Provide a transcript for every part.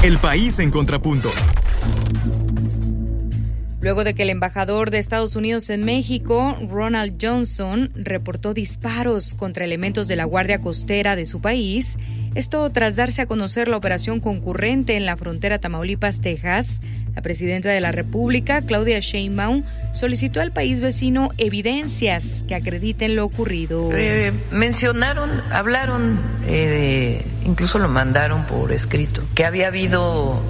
El País en Contrapunto. Luego de que el embajador de Estados Unidos en México, Ronald Johnson, reportó disparos contra elementos de la Guardia Costera de su país, esto tras darse a conocer la operación concurrente en la frontera Tamaulipas-Texas, la presidenta de la República, Claudia Sheinbaum, solicitó al país vecino evidencias que acrediten lo ocurrido. Hablaron, incluso lo mandaron por escrito, que había habido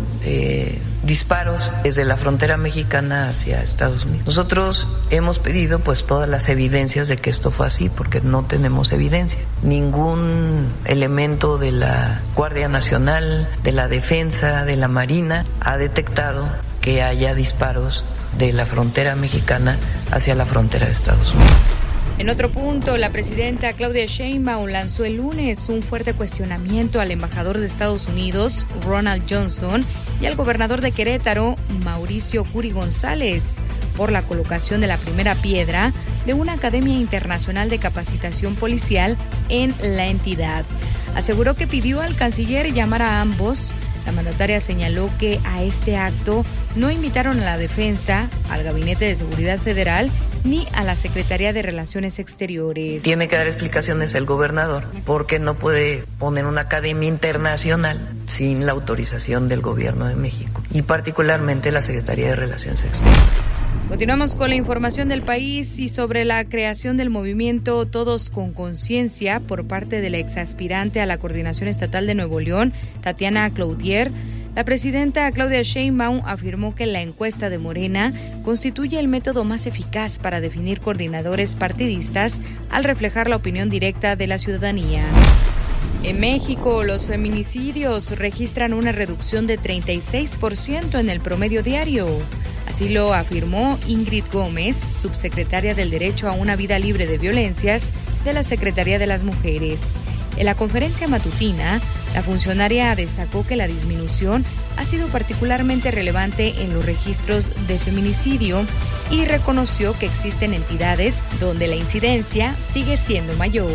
disparos desde la frontera mexicana hacia Estados Unidos. Nosotros hemos pedido pues todas las evidencias de que esto fue así, porque no tenemos evidencia. Ningún elemento de la Guardia Nacional, de la Defensa, de la Marina ha detectado que haya disparos de la frontera mexicana hacia la frontera de Estados Unidos. En otro punto, la presidenta Claudia Sheinbaum lanzó el lunes un fuerte cuestionamiento al embajador de Estados Unidos, Ronald Johnson, y al gobernador de Querétaro, Mauricio Curi González, por la colocación de la primera piedra de una academia internacional de capacitación policial en la entidad. Aseguró que pidió al canciller llamar a ambos. La mandataria señaló que a este acto no invitaron a la Defensa, al Gabinete de Seguridad Federal, ni a la Secretaría de Relaciones Exteriores. Tiene que dar explicaciones el gobernador, porque no puede poner una academia internacional sin la autorización del Gobierno de México, y particularmente la Secretaría de Relaciones Exteriores. Continuamos con la información del país y sobre la creación del movimiento Todos con Conciencia por parte de la exaspirante a la Coordinación Estatal de Nuevo León, Tatiana Cloutier. La presidenta Claudia Sheinbaum afirmó que la encuesta de Morena constituye el método más eficaz para definir coordinadores partidistas al reflejar la opinión directa de la ciudadanía. En México, los feminicidios registran una reducción de 36% en el promedio diario. Así lo afirmó Ingrid Gómez, subsecretaria del Derecho a una Vida Libre de Violencias de la Secretaría de las Mujeres. En la conferencia matutina, la funcionaria destacó que la disminución ha sido particularmente relevante en los registros de feminicidio y reconoció que existen entidades donde la incidencia sigue siendo mayor.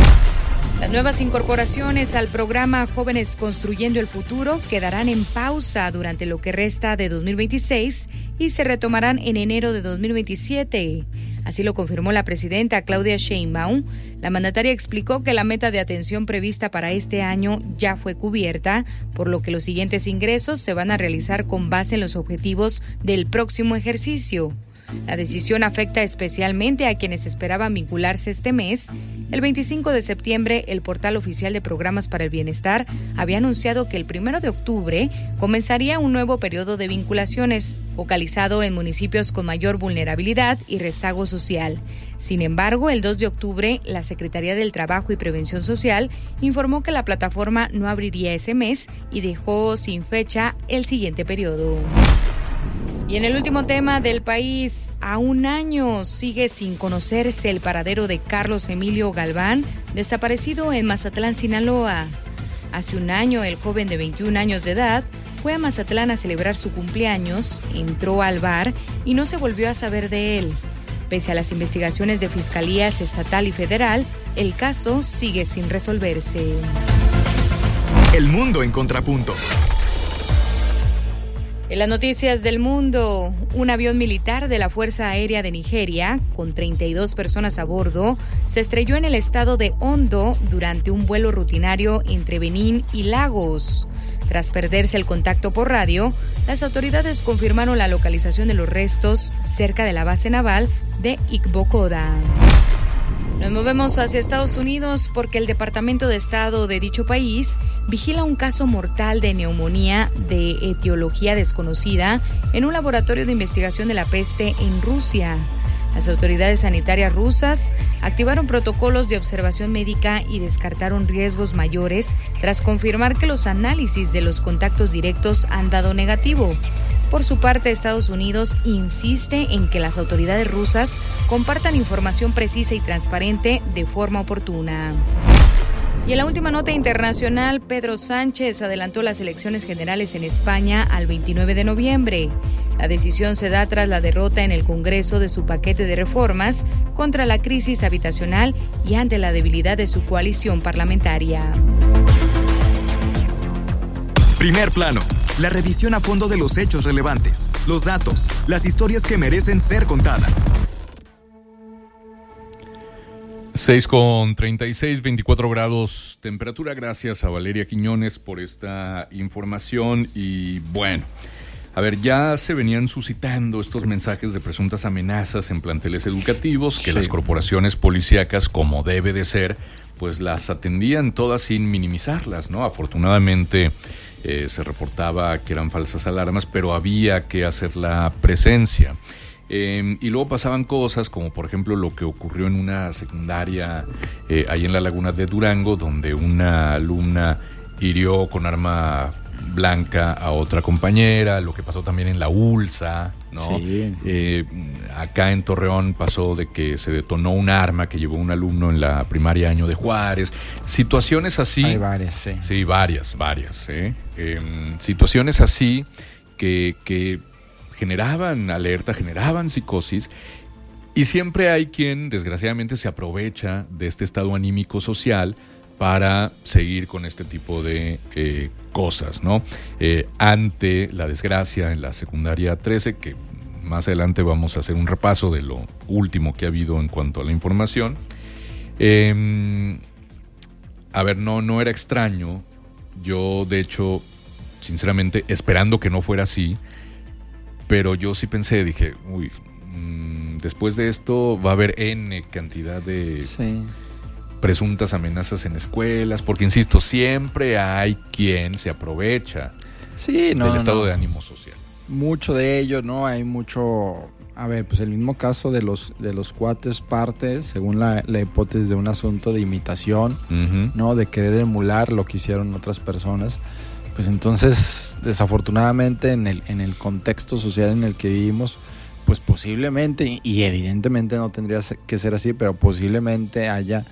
Las nuevas incorporaciones al programa Jóvenes Construyendo el Futuro quedarán en pausa durante lo que resta de 2026 y se retomarán en enero de 2027. Así lo confirmó la presidenta Claudia Sheinbaum. La mandataria explicó que la meta de atención prevista para este año ya fue cubierta, por lo que los siguientes ingresos se van a realizar con base en los objetivos del próximo ejercicio. La decisión afecta especialmente a quienes esperaban vincularse este mes. El 25 de septiembre, el portal oficial de Programas para el Bienestar había anunciado que el 1 de octubre comenzaría un nuevo periodo de vinculaciones, focalizado en municipios con mayor vulnerabilidad y rezago social. Sin embargo, el 2 de octubre, la Secretaría del Trabajo y Prevención Social informó que la plataforma no abriría ese mes y dejó sin fecha el siguiente periodo. Y en el último tema del país, a un año sigue sin conocerse el paradero de Carlos Emilio Galván, desaparecido en Mazatlán, Sinaloa. Hace un año, el joven de 21 años de edad fue a Mazatlán a celebrar su cumpleaños, entró al bar y no se volvió a saber de él. Pese a las investigaciones de fiscalías estatal y federal, el caso sigue sin resolverse. El mundo en contrapunto. En las noticias del mundo, un avión militar de la Fuerza Aérea de Nigeria, con 32 personas a bordo, se estrelló en el estado de Ondo durante un vuelo rutinario entre Benín y Lagos. Tras perderse el contacto por radio, las autoridades confirmaron la localización de los restos cerca de la base naval de Igbokoda. Nos movemos hacia Estados Unidos porque el Departamento de Estado de dicho país vigila un caso mortal de neumonía de etiología desconocida en un laboratorio de investigación de la peste en Rusia. Las autoridades sanitarias rusas activaron protocolos de observación médica y descartaron riesgos mayores tras confirmar que los análisis de los contactos directos han dado negativo. Por su parte, Estados Unidos insiste en que las autoridades rusas compartan información precisa y transparente de forma oportuna. Y en la última nota internacional, Pedro Sánchez adelantó las elecciones generales en España al 29 de noviembre. La decisión se da tras la derrota en el Congreso de su paquete de reformas contra la crisis habitacional y ante la debilidad de su coalición parlamentaria. Primer plano, La revisión a fondo de los hechos relevantes, los datos, las historias que merecen ser contadas. 6:36, 24 grados temperatura. Gracias a Valeria Quiñones por esta información. Y bueno, a ver, ya se venían suscitando estos mensajes de presuntas amenazas en planteles educativos que las corporaciones policíacas, como debe de ser, pues las atendían todas sin minimizarlas, ¿no? Afortunadamente se reportaba que eran falsas alarmas, pero había que hacer la presencia. Y luego pasaban cosas como, por ejemplo, lo que ocurrió en una secundaria ahí en la Laguna de Durango, donde una alumna hirió con arma blanca a otra compañera, lo que pasó también en la ULSA, ¿no? Sí. Acá en Torreón pasó de que se detonó un arma que llevó un alumno en la primaria Año de Juárez. Situaciones así. Hay varias, sí. Sí, varias. Situaciones así que generaban alerta, generaban psicosis, y siempre hay quien desgraciadamente se aprovecha de este estado anímico social para seguir con este tipo de cosas, ¿no? Ante la desgracia en la secundaria 13, que más adelante vamos a hacer un repaso de lo último que ha habido en cuanto a la información. A ver, no era extraño. Yo, de hecho, sinceramente, esperando que no fuera así, pero yo sí pensé, dije, después de esto va a haber N cantidad de presuntas amenazas en escuelas, porque insisto, siempre hay quien se aprovecha del estado de ánimo social. Mucho de ello, ¿no? Hay mucho. A ver, pues el mismo caso de los cuates parte, según la hipótesis, de un asunto de imitación, ¿no? De querer emular lo que hicieron otras personas. Pues entonces, desafortunadamente, en el contexto social en el que vivimos, pues posiblemente, y evidentemente no tendría que ser así, pero posiblemente haya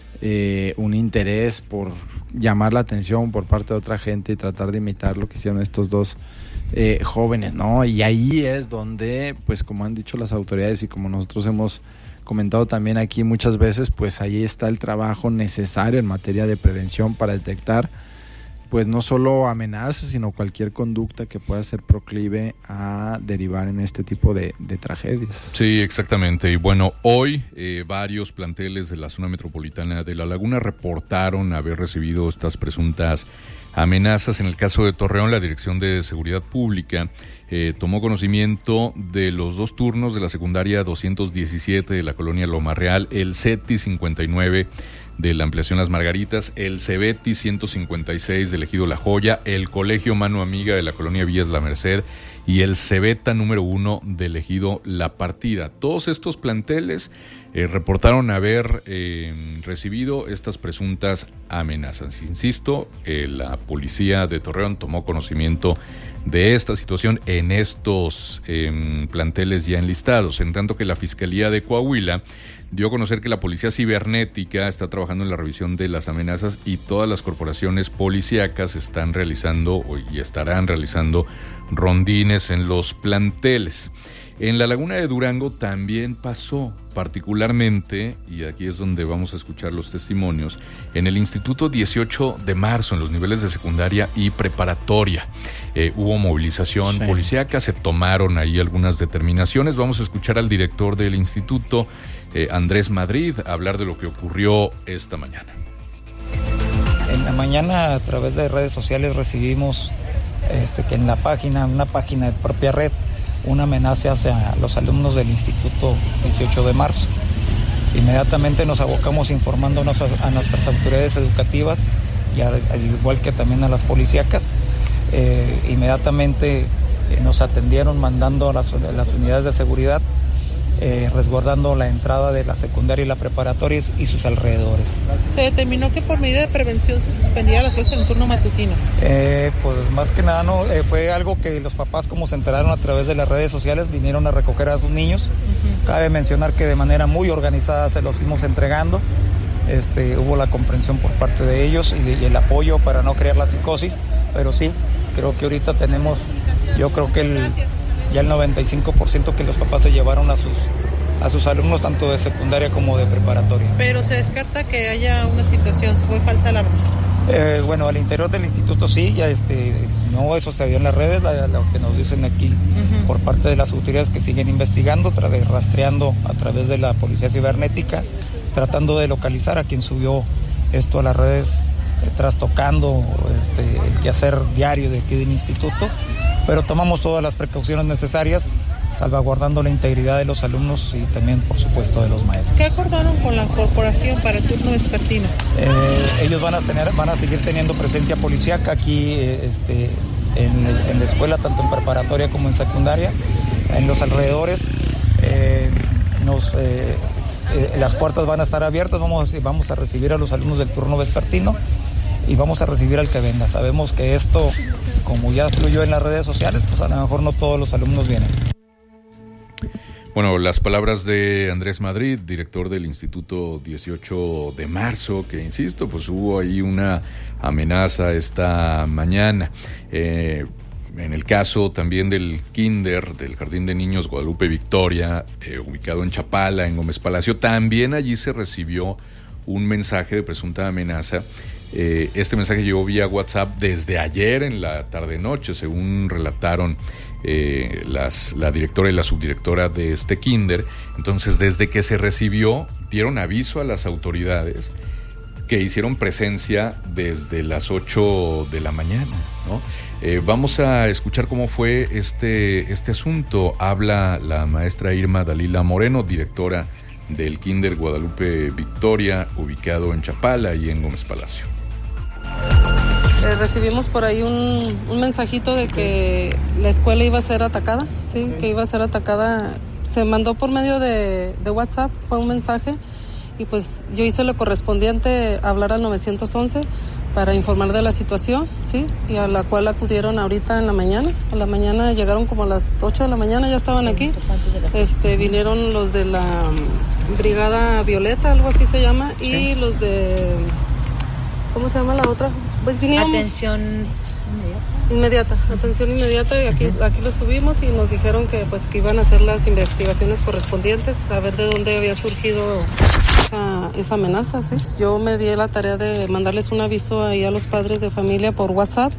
un interés por llamar la atención por parte de otra gente y tratar de imitar lo que hicieron estos dos jóvenes, ¿no? Y ahí es donde, pues como han dicho las autoridades y como nosotros hemos comentado también aquí muchas veces, pues ahí está el trabajo necesario en materia de prevención para detectar, pues no solo amenazas, sino cualquier conducta que pueda ser proclive a derivar en este tipo de tragedias. Sí, exactamente. Y bueno, hoy varios planteles de la zona metropolitana de La Laguna reportaron haber recibido estas presuntas amenazas. En el caso de Torreón, la Dirección de Seguridad Pública tomó conocimiento de los dos turnos de la secundaria 217 de la colonia Loma Real, el CETI 59 de la ampliación Las Margaritas, el CEBETI 156 del ejido La Joya, el Colegio Mano Amiga de la colonia Villas La Merced y el CEBETA número 1 del ejido La Partida. Todos estos planteles reportaron haber recibido estas presuntas amenazas. Insisto, la policía de Torreón tomó conocimiento de esta situación en estos planteles ya enlistados, en tanto que la Fiscalía de Coahuila dio a conocer que la Policía Cibernética está trabajando en la revisión de las amenazas y todas las corporaciones policíacas están realizando y estarán realizando rondines en los planteles. En la Laguna de Durango también pasó, particularmente, y aquí es donde vamos a escuchar los testimonios, en el Instituto 18 de Marzo, en los niveles de secundaria y preparatoria. Hubo movilización policíaca, se tomaron ahí algunas determinaciones. Vamos a escuchar al director del instituto, Andrés Madrid, hablar de lo que ocurrió esta mañana. En la mañana, a través de redes sociales, recibimos que en una página de propia red, una amenaza hacia los alumnos del Instituto 18 de Marzo. Inmediatamente nos abocamos informando a nuestras autoridades educativas y al igual que también a las policíacas. Inmediatamente nos atendieron mandando a las unidades de seguridad, resguardando la entrada de la secundaria y la preparatoria y sus alrededores. Se determinó que por medida de prevención se suspendía las clases en turno matutino. Pues más que nada fue algo que los papás, como se enteraron a través de las redes sociales, vinieron a recoger a sus niños. Cabe mencionar que de manera muy organizada se los fuimos entregando. Hubo la comprensión por parte de ellos y el apoyo para no crear la psicosis, pero sí, creo que ahorita tenemos, yo creo que ya el 95% que los papás se llevaron a sus alumnos, tanto de secundaria como de preparatoria. Pero se descarta que haya una situación, fue falsa alarma. Bueno, al interior del instituto sí, ya no, eso se dio en las redes, lo que nos dicen aquí por parte de las autoridades que siguen investigando, rastreando a través de la policía cibernética, tratando de localizar a quien subió esto a las redes, trastocando el quehacer diario de aquí del instituto, pero tomamos todas las precauciones necesarias, salvaguardando la integridad de los alumnos y también, por supuesto, de los maestros. ¿Qué acordaron con la corporación para el turno vespertino? Ellos van a seguir teniendo presencia policíaca aquí en la escuela, tanto en preparatoria como en secundaria, en los alrededores. Las puertas van a estar abiertas, vamos a recibir a los alumnos del turno vespertino y vamos a recibir al que venga. Sabemos que esto, como ya fluyó en las redes sociales, pues a lo mejor no todos los alumnos vienen. Bueno, las palabras de Andrés Madrid, director del Instituto 18 de Marzo, que insisto, pues hubo ahí una amenaza esta mañana. En el caso también del Kinder, del Jardín de Niños Guadalupe Victoria, ubicado en Chapala, en Gómez Palacio, también allí se recibió un mensaje de presunta amenaza. Este mensaje llegó vía WhatsApp desde ayer en la tarde-noche, según relataron la directora y la subdirectora de este kinder. Entonces, desde que se recibió, dieron aviso a las autoridades que hicieron presencia desde las 8 de la mañana, ¿no? Vamos a escuchar cómo fue este asunto. Habla la maestra Irma Dalila Moreno, directora del Kinder Guadalupe Victoria, ubicado en Chapala y en Gómez Palacio. Recibimos por ahí un mensajito de que la escuela iba a ser atacada, sí, que iba a ser atacada. Se mandó por medio de WhatsApp, fue un mensaje, y pues yo hice lo correspondiente, hablar al 911 para informar de la situación, sí, y a la cual acudieron ahorita en la mañana. A la mañana llegaron como a las 8 de la mañana, ya estaban aquí. Vinieron los de la Brigada Violeta, algo así se llama, sí. Y los de, ¿cómo se llama la otra? Pues vinieron. Atención inmediata, y aquí los tuvimos y nos dijeron que iban a hacer las investigaciones correspondientes, a ver de dónde había surgido esa amenaza, ¿sí? Yo me di la tarea de mandarles un aviso ahí a los padres de familia por WhatsApp.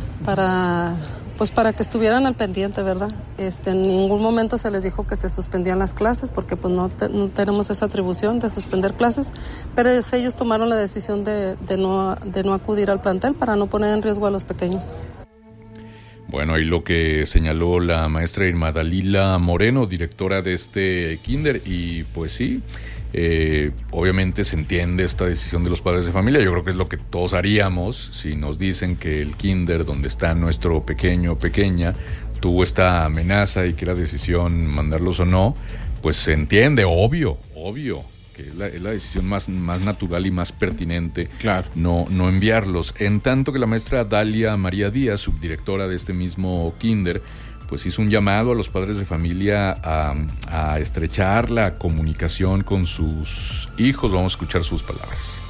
Para que estuvieran al pendiente, ¿verdad? En ningún momento se les dijo que se suspendían las clases, porque pues no tenemos esa atribución de suspender clases, pero ellos tomaron la decisión de no acudir al plantel para no poner en riesgo a los pequeños. Bueno, ahí lo que señaló la maestra Irma Dalila Moreno, directora de este kinder, y pues sí, obviamente se entiende esta decisión de los padres de familia. Yo creo que es lo que todos haríamos si nos dicen que el kinder donde está nuestro pequeño o pequeña tuvo esta amenaza y que era decisión mandarlos o no. Pues se entiende, obvio que es la decisión más natural y más pertinente, claro, no enviarlos. En tanto que la maestra Dalia María Díaz, subdirectora de este mismo kinder, pues hizo un llamado a los padres de familia a estrechar la comunicación con sus hijos. Vamos a escuchar sus palabras.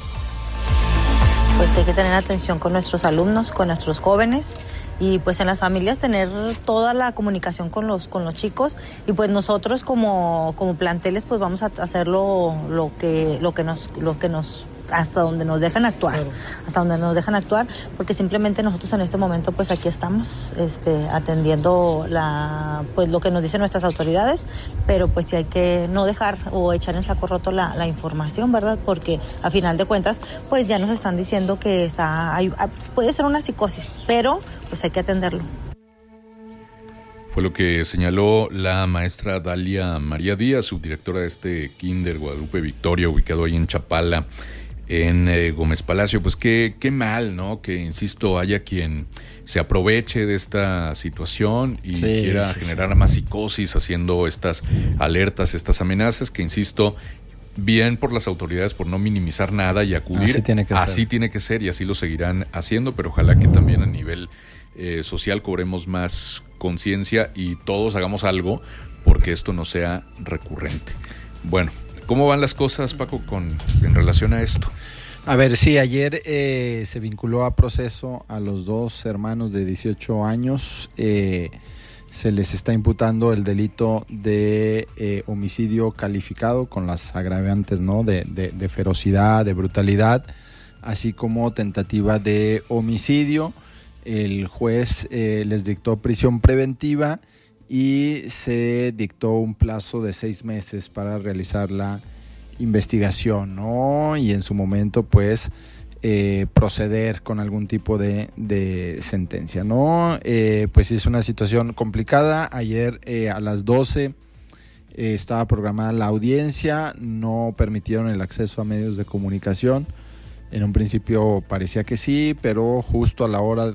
Pues hay que tener atención con nuestros alumnos, con nuestros jóvenes, y pues en las familias tener toda la comunicación con los chicos, y pues nosotros como planteles pues vamos a hacer lo que nos hasta donde nos dejan actuar, claro. Hasta donde nos dejan actuar, porque simplemente nosotros en este momento pues aquí estamos atendiendo lo que nos dicen nuestras autoridades, pero pues sí hay que no dejar o echar en saco roto la información, ¿verdad? Porque a final de cuentas pues ya nos están diciendo que puede ser una psicosis, pero pues hay que atenderlo. Fue lo que señaló la maestra Dalia María Díaz, subdirectora de este kinder Guadalupe Victoria, ubicado ahí en Chapala, en Gómez Palacio. Pues qué mal, ¿no? Que, insisto, haya quien se aproveche de esta situación y quiera generar más psicosis haciendo estas alertas, estas amenazas, que, insisto, bien por las autoridades por no minimizar nada y acudir. Así tiene que ser y así lo seguirán haciendo, pero ojalá que también a nivel social cobremos más conciencia y todos hagamos algo porque esto no sea recurrente. Bueno, ¿cómo van las cosas, Paco, en relación a esto? A ver, sí, ayer se vinculó a proceso a los dos hermanos de 18 años. Se les está imputando el delito de homicidio calificado con las agravantes, ¿no? De ferocidad, de brutalidad. así como tentativa de homicidio. El juez les dictó prisión preventiva y se dictó un plazo de 6 meses para realizar la investigación, ¿no? Y en su momento, pues, proceder con algún tipo de sentencia, ¿no? Pues sí, es una situación complicada. Ayer a las 12 estaba programada la audiencia, no permitieron el acceso a medios de comunicación. En un principio parecía que sí, pero justo a la hora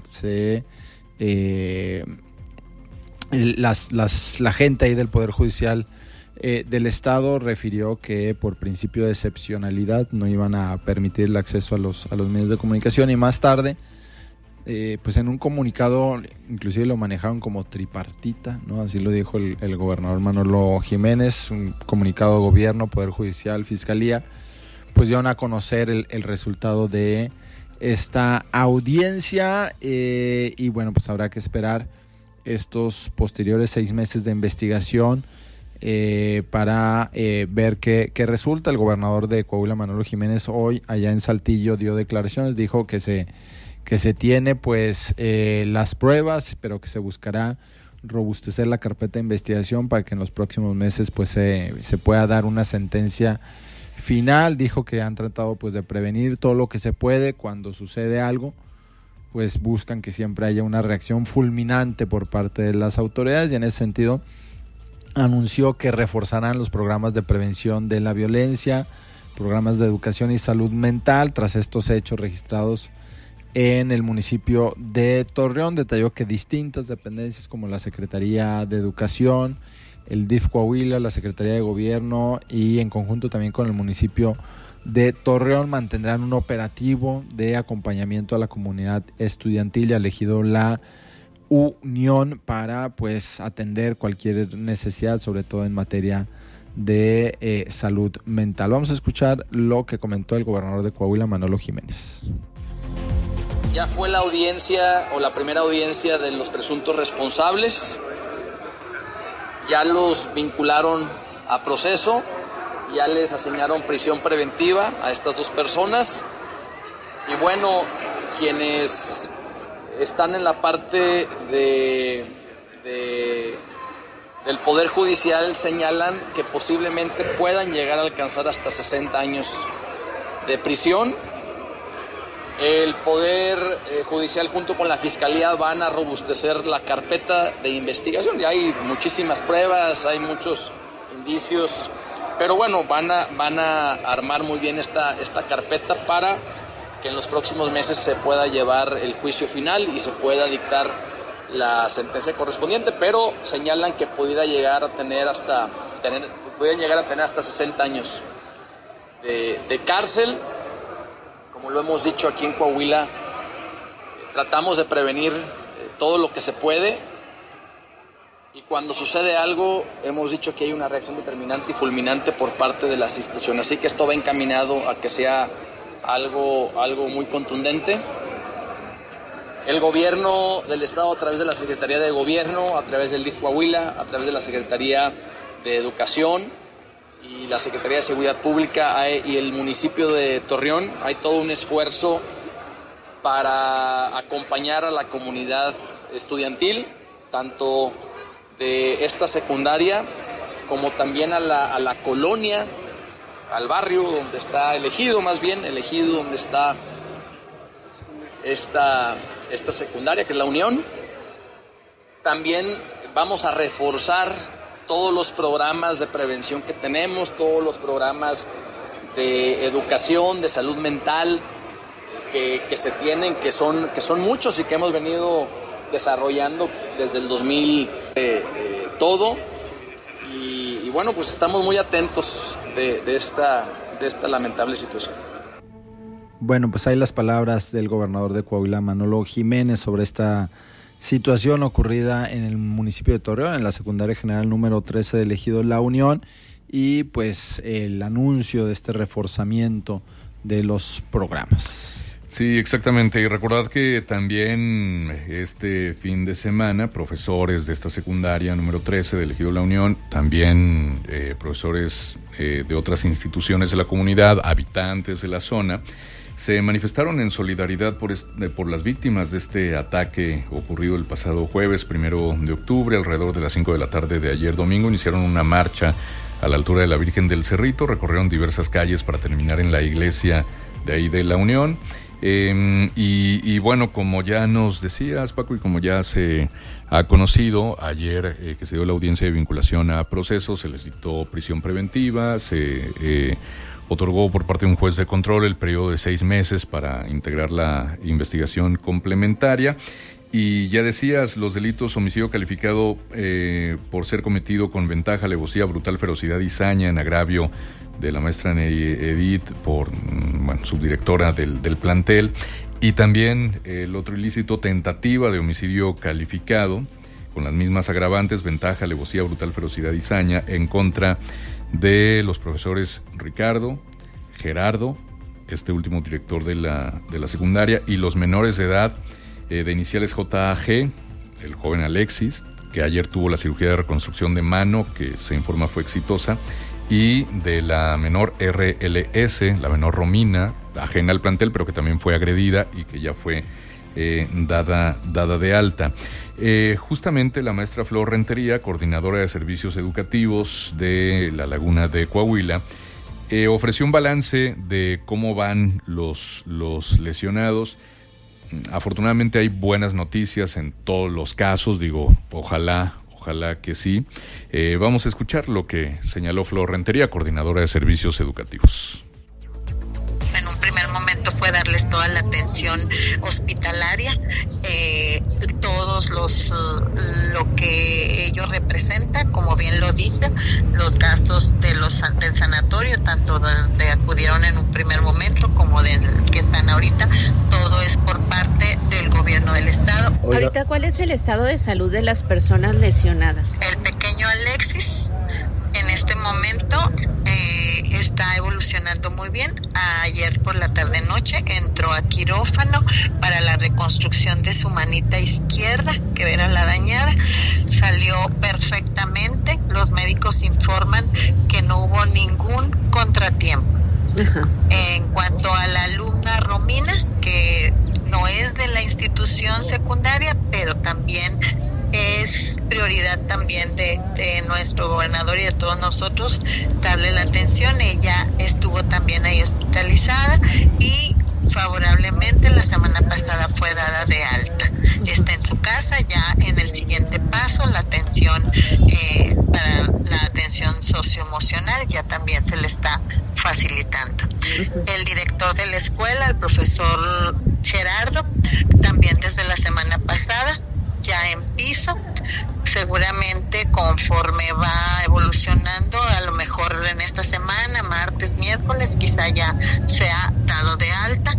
la gente ahí del Poder Judicial del Estado refirió que por principio de excepcionalidad no iban a permitir el acceso a los medios de comunicación, y más tarde, pues en un comunicado, inclusive lo manejaron como tripartita, ¿no? Así lo dijo el gobernador Manolo Jiménez, un comunicado de gobierno, Poder Judicial, Fiscalía, pues dieron a conocer el resultado de esta audiencia, y bueno, pues habrá que esperar estos posteriores 6 meses de investigación para ver qué resulta. El gobernador de Coahuila, Manolo Jiménez, hoy allá en Saltillo dio declaraciones, dijo que se tiene pues las pruebas, pero que se buscará robustecer la carpeta de investigación para que en los próximos meses pues se pueda dar una sentencia final. Dijo que han tratado pues de prevenir todo lo que se puede. Cuando sucede algo, pues buscan que siempre haya una reacción fulminante por parte de las autoridades, y en ese sentido anunció que reforzarán los programas de prevención de la violencia, programas de educación y salud mental tras estos hechos registrados en el municipio de Torreón. Detalló que distintas dependencias como la Secretaría de Educación, el DIF Coahuila, la Secretaría de Gobierno y en conjunto también con el municipio de Torreón mantendrán un operativo de acompañamiento a la comunidad estudiantil y ha elegido la Unión para pues atender cualquier necesidad, sobre todo en materia de salud mental. Vamos a escuchar lo que comentó el gobernador de Coahuila, Manolo Jiménez. Ya fue la audiencia o la primera audiencia de los presuntos responsables. Ya los vincularon a proceso, ya les asignaron prisión preventiva a estas 2 personas. Y bueno, quienes están en la parte del Poder Judicial señalan que posiblemente puedan llegar a alcanzar hasta 60 años de prisión. El Poder Judicial junto con la Fiscalía van a robustecer la carpeta de investigación. Ya hay muchísimas pruebas, hay muchos indicios, pero bueno, van a armar muy bien esta carpeta para que en los próximos meses se pueda llevar el juicio final y se pueda dictar la sentencia correspondiente, pero señalan que pudiera llegar a tener hasta 60 años de cárcel. Como lo hemos dicho aquí en Coahuila, tratamos de prevenir todo lo que se puede, y cuando sucede algo hemos dicho que hay una reacción determinante y fulminante por parte de las instituciones, así que esto va encaminado a que sea algo muy contundente. El gobierno del Estado, a través de la Secretaría de Gobierno, a través del DIF Coahuila, a través de la Secretaría de Educación y la Secretaría de Seguridad Pública y el municipio de Torreón, hay todo un esfuerzo para acompañar a la comunidad estudiantil, tanto de esta secundaria como también a la colonia, al barrio donde está elegido donde está esta secundaria, que es la Unión. También vamos a reforzar todos los programas de prevención que tenemos, todos los programas de educación, de salud mental que se tienen, que son muchos y que hemos venido desarrollando desde el 2000 todo. Y bueno, pues estamos muy atentos de esta lamentable situación. Bueno, pues hay las palabras del gobernador de Coahuila, Manolo Jiménez, sobre esta situación ocurrida en el municipio de Torreón, en la secundaria general número 13 del ejido La Unión, y pues el anuncio de este reforzamiento de los programas. Sí, exactamente. Y recordad que también este fin de semana profesores de esta secundaria número 13 del ejido La Unión, también profesores de otras instituciones de la comunidad, habitantes de la zona, se manifestaron en solidaridad por las víctimas de este ataque ocurrido el pasado jueves 1 de octubre, alrededor de las 5 de la tarde de ayer domingo. Iniciaron una marcha a la altura de la Virgen del Cerrito, recorrieron diversas calles para terminar en la iglesia de ahí de la Unión. Y bueno, como ya nos decías, Paco, y como ya se ha conocido, ayer que se dio la audiencia de vinculación a proceso, se les dictó prisión preventiva, se otorgó por parte de un juez de control el periodo de 6 meses para integrar la investigación complementaria. Y ya decías, los delitos: homicidio calificado por ser cometido con ventaja, alevosía, brutal ferocidad y saña en agravio de la maestra Edith, subdirectora del plantel, y también el otro ilícito, tentativa de homicidio calificado con las mismas agravantes, ventaja, alevosía, brutal ferocidad y saña, en contra de los profesores Ricardo, Gerardo, este último director de la secundaria, y los menores de edad de iniciales JAG, el joven Alexis, que ayer tuvo la cirugía de reconstrucción de mano, que se informa fue exitosa, y de la menor RLS, la menor Romina, ajena al plantel, pero que también fue agredida y que ya fue dada de alta. Justamente la maestra Flor Rentería, coordinadora de servicios educativos de la Laguna de Coahuila, ofreció un balance de cómo van los lesionados. Afortunadamente hay buenas noticias en todos los casos, ojalá que sí. Vamos a escuchar lo que señaló Flor Rentería, coordinadora de servicios educativos. En un primer momento fue darles toda la atención hospitalaria, todos lo que ello representa, como bien lo dice, los gastos del sanatorio, tanto donde acudieron en un primer momento como del que están ahorita, todo es por parte del gobierno del estado. Ahorita, ¿cuál es el estado de salud de las personas lesionadas? El pequeño Alexis en este momento está evolucionando muy bien. Ayer por la tarde-noche entró a quirófano para la reconstrucción de su manita izquierda, que era la dañada. Salió perfectamente. Los médicos informan que no hubo ningún contratiempo. Ajá. En cuanto a la alumna Romina, que no es de la institución secundaria, pero también es prioridad también de nuestro gobernador y de todos nosotros darle la atención. Ella estuvo también ahí hospitalizada y favorablemente la semana pasada fue dada de alta. Está en su casa. Ya en el siguiente paso, la atención para la atención socioemocional ya también se le está facilitando. El director de la escuela, el profesor Gerardo, también desde la semana pasada ya en piso. Seguramente conforme va evolucionando, a lo mejor en esta semana, martes, miércoles, quizá ya se ha dado de alta.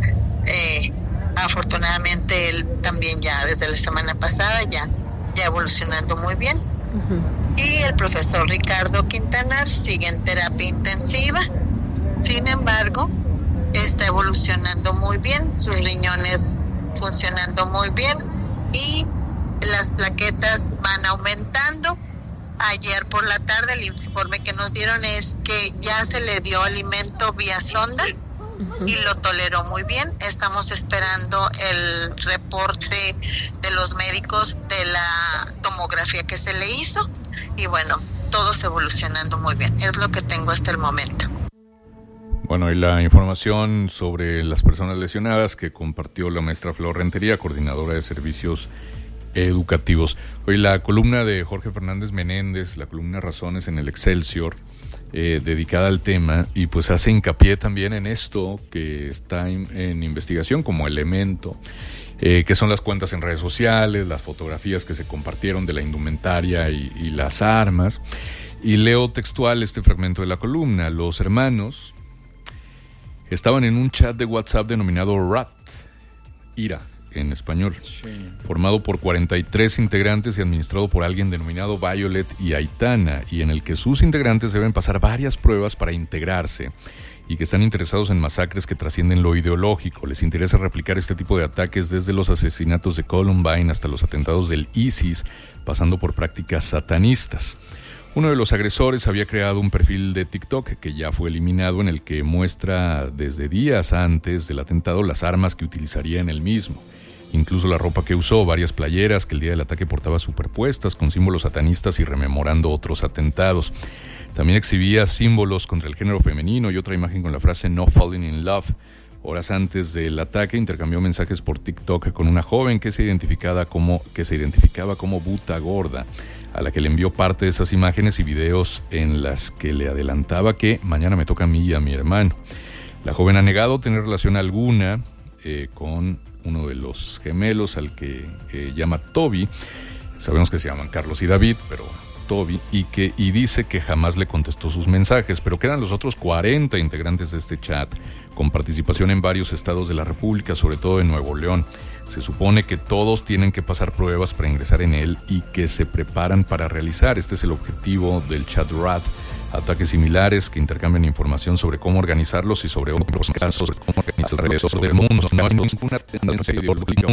Afortunadamente él también ya desde la semana pasada ya evolucionando muy bien. Uh-huh. Y el profesor Ricardo Quintanar sigue en terapia intensiva. Sin embargo, está evolucionando muy bien, sus riñones funcionando muy bien y las plaquetas van aumentando. Ayer por la tarde el informe que nos dieron es que ya se le dio alimento vía sonda y lo toleró muy bien. Estamos esperando el reporte de los médicos de la tomografía que se le hizo y bueno, todo evolucionando muy bien. Es lo que tengo hasta el momento. Bueno, y la información sobre las personas lesionadas que compartió la maestra Flor Rentería, coordinadora de servicios educativos. Hoy la columna de Jorge Fernández Menéndez, la columna Razones en el Excelsior, dedicada al tema, y pues hace hincapié también en esto que está en investigación como elemento, que son las cuentas en redes sociales, las fotografías que se compartieron de la indumentaria y las armas. Y leo textual este fragmento de la columna. Los hermanos estaban en un chat de WhatsApp denominado RAT, IRA en español, sí, formado por 43 integrantes y administrado por alguien denominado Violet y Aitana, y en el que sus integrantes deben pasar varias pruebas para integrarse, y que están interesados en masacres que trascienden lo ideológico. Les interesa replicar este tipo de ataques desde los asesinatos de Columbine hasta los atentados del ISIS, pasando por prácticas satanistas. Uno de los agresores había creado un perfil de TikTok que ya fue eliminado, en el que muestra desde días antes del atentado las armas que utilizaría en el mismo. Incluso la ropa que usó, varias playeras que el día del ataque portaba superpuestas con símbolos satanistas y rememorando otros atentados. También exhibía símbolos contra el género femenino y otra imagen con la frase "No falling in love". Horas antes del ataque intercambió mensajes por TikTok con una joven que se identificaba como Buta Gorda, a la que le envió parte de esas imágenes y videos en las que le adelantaba que mañana me toca a mí y a mi hermano. La joven ha negado tener relación alguna con uno de los gemelos, al que llama Toby. Sabemos que se llaman Carlos y David, pero Toby, y dice que jamás le contestó sus mensajes, pero quedan los otros 40 integrantes de este chat, con participación en varios estados de la República, sobre todo en Nuevo León. Se supone que todos tienen que pasar pruebas para ingresar en él y que se preparan para realizar. Este es el objetivo del chat RAD. Ataques similares que intercambian información sobre cómo organizarlos y sobre otros casos de cómo organizar alrededor del mundo. No hay ninguna tendencia ideológica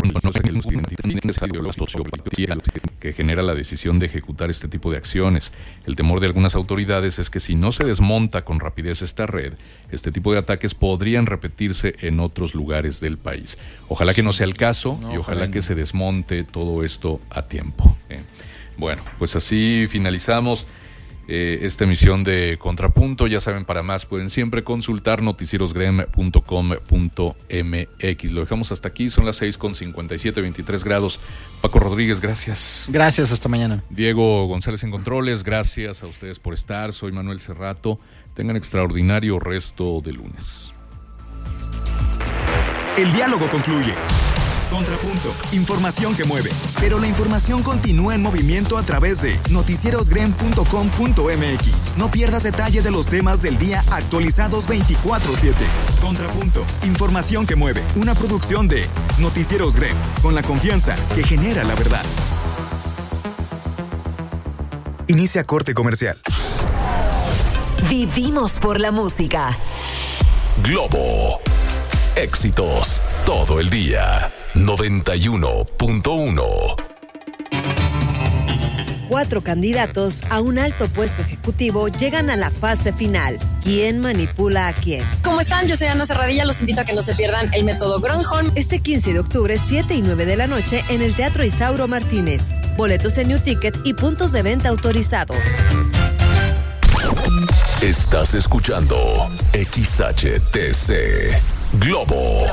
que genera la decisión de ejecutar este tipo de acciones. El temor de algunas autoridades es que si no se desmonta con rapidez esta red, este tipo de ataques podrían repetirse en otros lugares del país. Ojalá que no sea el caso y ojalá que se desmonte todo esto a tiempo. Bueno, pues así finalizamos esta emisión de Contrapunto. Ya saben, para más pueden siempre consultar noticierosgrem.com.mx. Lo dejamos hasta aquí, son las 6:57, 23 grados. Paco Rodríguez, gracias. Gracias, hasta mañana. Diego González en controles, gracias a ustedes por estar. Soy Manuel Cerrato. Tengan extraordinario resto de lunes. El diálogo concluye. Contrapunto, información que mueve, pero la información continúa en movimiento a través de noticierosgrem.com.mx. No pierdas detalle de los temas del día actualizados 24/7. Contrapunto, información que mueve, una producción de Noticieros Grem, con la confianza que genera la verdad. Inicia corte comercial. Vivimos por la música. Globo. Éxitos todo el día. 91.1. 4 candidatos a un alto puesto ejecutivo llegan a la fase final. ¿Quién manipula a quién? ¿Cómo están? Yo soy Ana Serradilla. Los invito a que no se pierdan el método Gronholm. Este 15 de octubre, 7 y 9 de la noche, en el Teatro Isauro Martínez. Boletos en New Ticket y puntos de venta autorizados. Estás escuchando XHTC Globo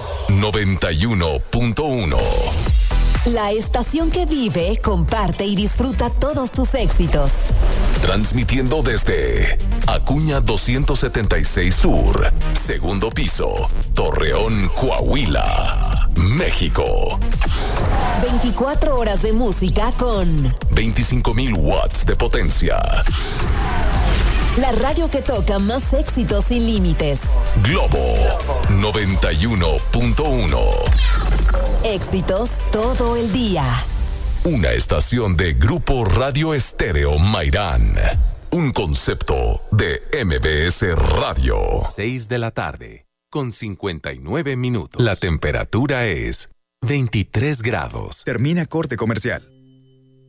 91.1. La estación que vive, comparte y disfruta todos tus éxitos. Transmitiendo desde Acuña 276 Sur, segundo piso, Torreón, Coahuila, México. 24 horas de música con 25,000 watts de potencia. La radio que toca más éxitos sin límites. Globo 91.1. Éxitos todo el día. Una estación de Grupo Radio Estéreo Mairán. Un concepto de MBS Radio. 6 de la tarde, con 59 minutos. La temperatura es 23 grados. Termina corte comercial.